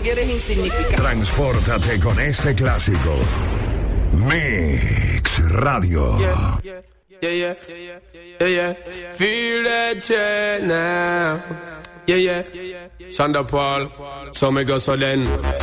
eres insignificante. Transpórtate con este clásico. Mix Radio. Yeah. Feel that shit now. Yeah. Shonda Paul, so me go so then.